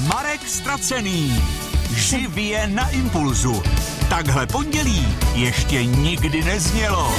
Marek Ztracený. Živě na Impulzu. Takhle pondělí ještě nikdy neznělo.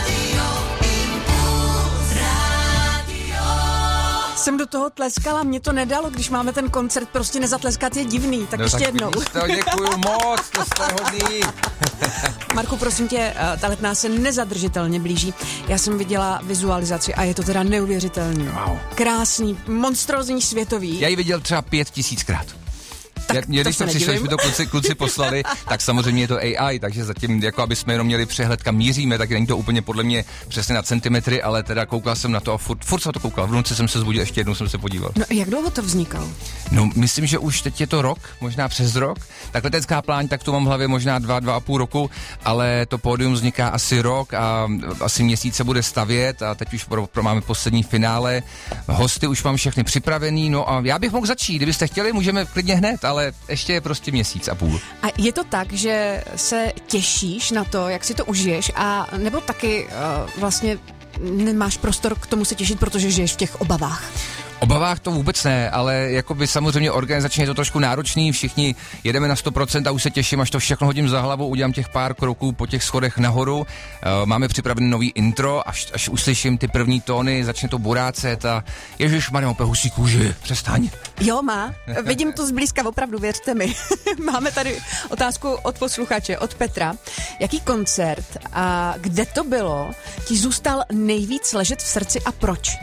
Jsem do toho tleskala, mě to nedalo, když máme ten koncert, prostě nezatleskat je divný, tak ještě jednou. Děkuju moc, to jste hodný. Marku, prosím tě, ta Letná se nezadržitelně blíží. Já jsem viděla vizualizaci a je to teda neuvěřitelný. Wow. Krásný, monstrózní, světový. Já ji viděl třeba 5000krát. Když to přišlo, když mi to kluci poslali, tak samozřejmě je to AI, takže zatím, jako aby jsme jenom měli přehled, kam míříme, tak není to úplně podle mě přesně na centimetry, ale teda koukal jsem na to a furt jsem to koukal. V noci jsem se zbudil, ještě jednou jsem se podíval. No jak dlouho to vznikalo? No, myslím, že už teď je to rok, možná přes rok. Tak letecká pláň, tak to mám v hlavě možná 2,5 roku, ale to pódium vzniká asi rok a asi měsíc se bude stavět a teď už máme poslední finále. Hosty už mám všechny připravený, no a já bych mohl začít, kdybyste chtěli, můžeme klidně hned, ale ještě je prostě 1,5 měsíce. A je to tak, že se těšíš na to, jak si to užiješ, a nebo taky vlastně nemáš prostor k tomu se těšit, protože žiješ v těch obavách? Obavách to vůbec ne, ale jakoby samozřejmě organizačně je to trošku náročný, všichni jedeme na 100% a už se těším, až to všechno hodím za hlavu, udělám těch pár kroků po těch schodech nahoru, máme připravený nový intro, až uslyším ty první tóny, začne to burácet a ježišmarja, opět husí kůži, přestaň. Jo, má, vidím to zblízka, opravdu, věřte mi. Máme tady otázku od posluchače, od Petra. Jaký koncert a kde to bylo, ti zůstal nejvíc ležet v srdci a proč?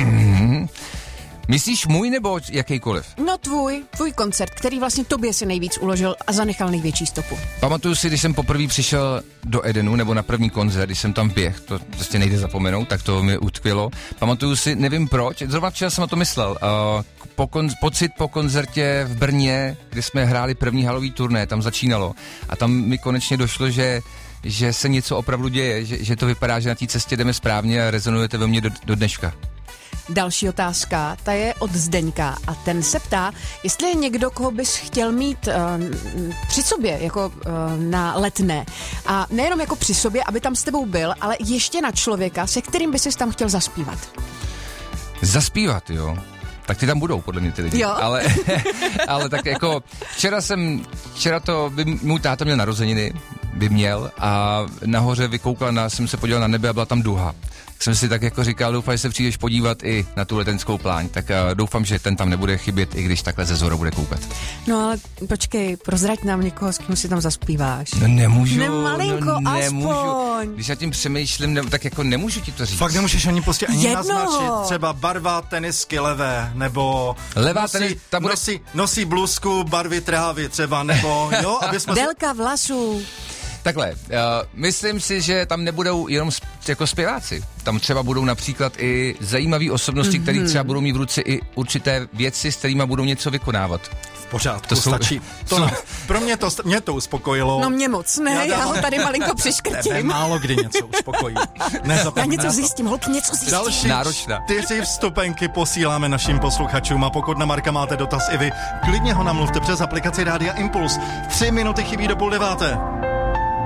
Myslíš můj nebo jakýkoliv? No tvůj koncert, který vlastně tobě si nejvíc uložil a zanechal největší stopu. Pamatuju si, když jsem poprvé přišel do Edenu, nebo na první koncert, když jsem tam běh, to prostě nejde zapomenout, tak to mi utkvělo. Pamatuju si, nevím proč, zrovna včera jsem na to myslel, pocit po koncertě v Brně, kdy jsme hráli první halový turné, tam začínalo a tam mi konečně došlo, že se něco opravdu děje, že to vypadá, že na té cestě jdeme správně a rezonujete ve mně do dneška. Další otázka, ta je od Zdeňka a ten se ptá, jestli je někdo, koho bys chtěl mít při sobě, jako na Letné. A nejenom jako při sobě, aby tam s tebou byl, ale ještě na člověka, se kterým bys tam chtěl zaspívat. Zaspívat, jo? Tak ty tam budou, podle mě ty lidi. Jo. Ale tak jako včera můj táta měl narozeniny, by měl a nahoře jsem se podíval na nebe a byla tam duha. Jsem si tak jako říkal, doufám, že se přijdeš podívat i na tu letenskou pláň, tak doufám, že ten tam nebude chybět, i když takhle ze zhora bude koukat. No ale počkej, prozrať nám někoho, s kým si tam zaspíváš. No nemůžu. Nemůžu. Aspoň. Když já tím přemýšlím, tak jako nemůžu ti to říct. Fakt nemůžeš ani prostě naznačit, třeba barva tenisky levé, nebo levá tenis, nosí bluzku barvy trávy třeba, nebo jo, aby jsme délka vlasů. Takhle, myslím si, že tam nebudou jenom jako zpěváci. Tam třeba budou například i zajímavé osobnosti, které třeba budou mít v ruce i určité věci, s kterými budou něco vykonávat. V pořádku, stačí. Pro mě to uspokojilo. No mě moc ne, já ho tady malinko přiškrtím. Tebe málo kdy něco uspokojí. Já něco zjistím, holky, něco zjistím. Další náročná 4 vstupenky posíláme našim posluchačům a pokud na Marka máte dotaz i vy, klidně ho namluvte přes aplikaci Rádia Impuls. 3 minuty chybí do 8:30.